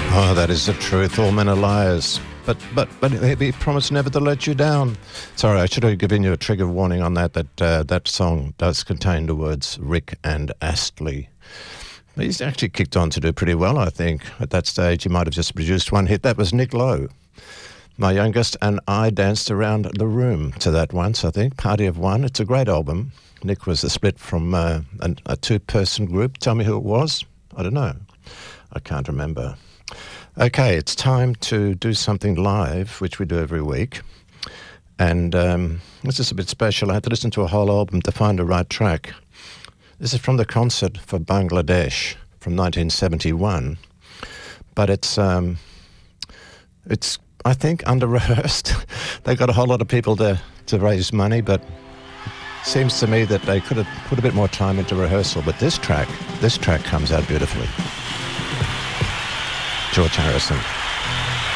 Oh, that is the truth. All men are liars. But he promised never to let you down. Sorry, I should have given you a trigger warning on that. That song does contain the words Rick and Astley. He's actually kicked on to do pretty well, I think. At that stage, he might have just produced one hit. That was Nick Lowe, my youngest, and I danced around the room to that once, I think. Party of One. It's a great album. Nick was a split from a two-person group. Tell me who it was. I don't know. I can't remember. Okay, it's time to do something live, which we do every week. And this is a bit special. I had to listen to a whole album to find the right track. This is from the concert for Bangladesh from 1971. But it's I think, under-rehearsed. They got a whole lot of people to raise money, but it seems to me that they could have put a bit more time into rehearsal. But this track comes out beautifully. George Harrison.